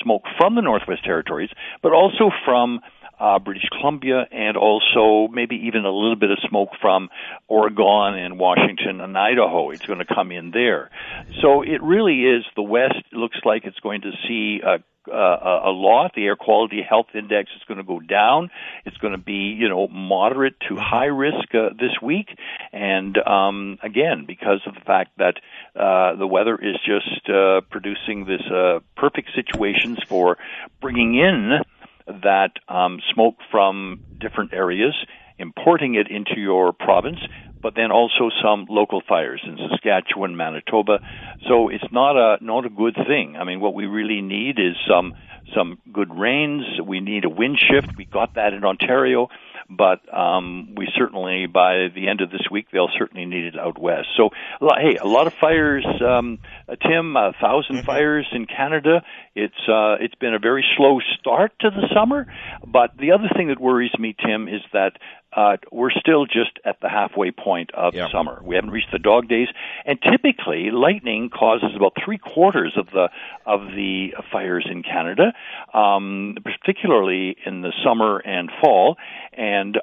smoke from the Northwest Territories, but also from British Columbia, and also maybe even a little bit of smoke from Oregon and Washington and Idaho. It's going to come in there. So it really is, the West looks like it's going to see a lot. The air quality health index is going to go down. It's going to be, moderate to high risk this week. And again, because of the fact that the weather is just producing this perfect situations for bringing in that smoke from different areas, importing it into your province, but then also some local fires in Saskatchewan, Manitoba. So it's not a good thing. I mean, what we really need is some good rains. We need a wind shift. We got that in Ontario, but we certainly, by the end of this week, they'll certainly need it out west. So, hey, a lot of fires, Tim, 1,000 fires in Canada. It's been a very slow start to the summer, but the other thing that worries me, Tim, is that we're still just at the halfway point of summer. We haven't reached the dog days, and typically lightning causes about 3/4 of the fires in Canada, particularly in the summer and fall, and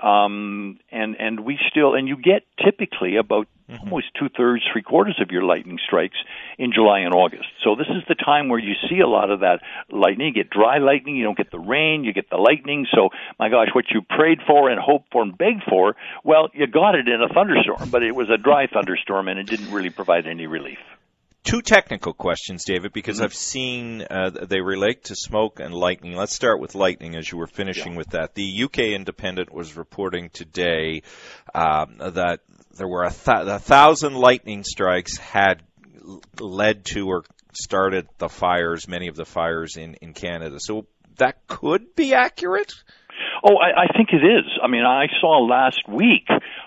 we still, and you get typically about almost 2/3, 3/4 of your lightning strikes in July and August. So this is the time where you see a lot of that lightning. You get dry lightning, you don't get the rain, you get the lightning. So, my gosh, what you prayed for and hoped for and begged for, well, you got it in a thunderstorm, but it was a dry thunderstorm and it didn't really provide any relief. Two technical questions, David, because I've seen they relate to smoke and lightning. Let's start with lightning as you were finishing with that. The UK Independent was reporting today that there were 1,000 lightning strikes had led to or started the fires, many of the fires in Canada. So that could be accurate? Oh, I think it is. I mean, I saw last week,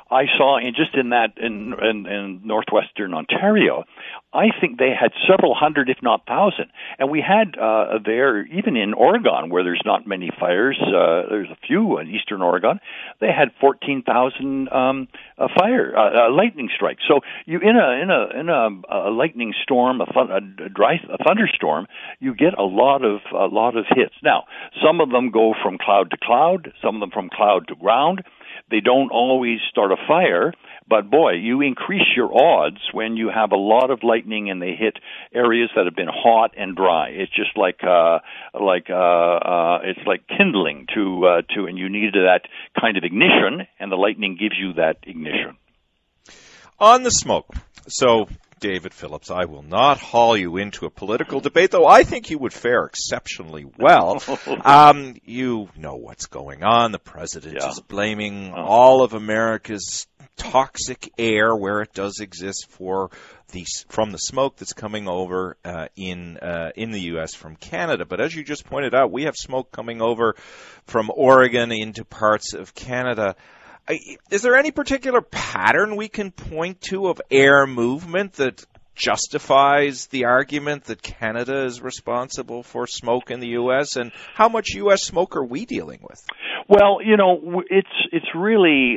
in northwestern Ontario, I think they had several hundred, if not thousand. And we had there, even in Oregon, where there's not many fires, there's a few in eastern Oregon, they had 14,000 lightning strikes. So you in a lightning storm, a thunderstorm, you get a lot of hits. Now, some of them go from cloud to cloud, some of them from cloud to ground. They don't always start a fire, but boy, you increase your odds when you have a lot of lightning and they hit areas that have been hot and dry. It's just like it's like kindling and you need that kind of ignition, and the lightning gives you that ignition. On the smoke, so David Phillips, I will not haul you into a political debate, though I think you would fare exceptionally well. You know what's going on. The president is blaming all of America's toxic air, where it does exist, from the smoke that's coming over in the U.S. from Canada. But as you just pointed out, we have smoke coming over from Oregon into parts of Canada. Is there any particular pattern we can point to of air movement that justifies the argument that Canada is responsible for smoke in the U.S.? And how much U.S. smoke are we dealing with? Well, it's really,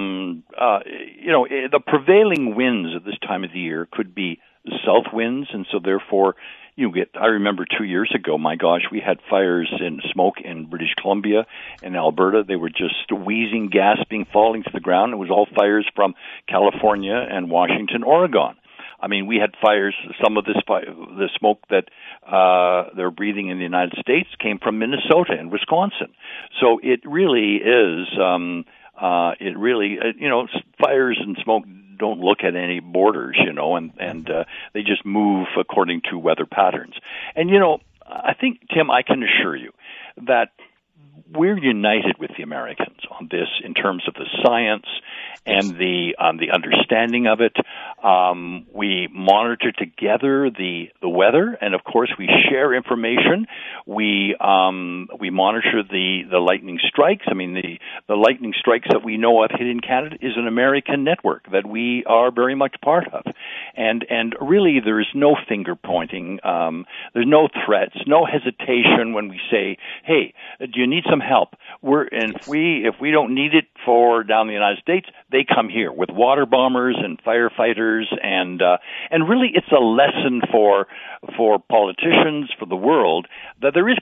the prevailing winds at this time of the year could be south winds, and so therefore I remember 2 years ago, my gosh, we had fires in smoke in British Columbia and Alberta. They were just wheezing, gasping, falling to the ground. It was all fires from California and Washington, Oregon. I mean, we had fires, some of the smoke that they're breathing in the United States came from Minnesota and Wisconsin. So it really is, fires and smoke don't look at any borders, and they just move according to weather patterns. And, I think, Tim, I can assure you that we're united with the Americans on this in terms of the science and the understanding of it. We monitor together the weather, and of course we share information. We monitor the lightning strikes. I mean, the lightning strikes that we know of hit in Canada is an American network that we are very much part of. And really there is no finger pointing. There's no threats, no hesitation when we say, hey, do you need some help? If we don't need it for down in the United States, they come here with water bombers and firefighters, and really it's a lesson for politicians, for the world, that there is